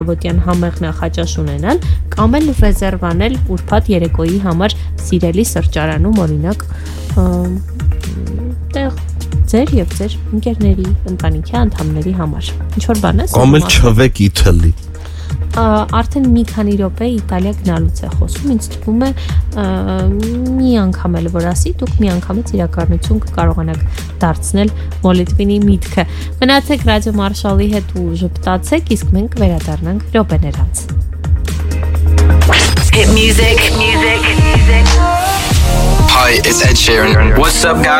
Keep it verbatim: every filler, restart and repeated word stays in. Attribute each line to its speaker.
Speaker 1: Առավոտյան համեղ նախաճաշ ունենալ կամ էլ ռեզերվ անել ուրբաթ երեկոյի համար սիրելի սրճարանում, օրինակ տեղ ձեր եւ ձեր ընկերների, ընտանիքի անդամների համար։ Ինչ որ բան է։
Speaker 2: Կամ էլ չվեք Իտալի։
Speaker 1: Արդեն մի քանի րոպե Իտալիա գնալուց է խոսում, ինձ թվում է մի անգամ էլ որ ասի, դուք մի անգամից իրականություն կկարողանաք դարձնել Մոլիտվինի միտքը։ Մնացեք Ռադիո Մարշալի հետ ու ժպտացեք, իսկ մենք վերադառնանք րոպեներ անց։
Speaker 3: Hit music, music, music.
Speaker 4: Hi, it's Ed Sheeran. What's up, guys?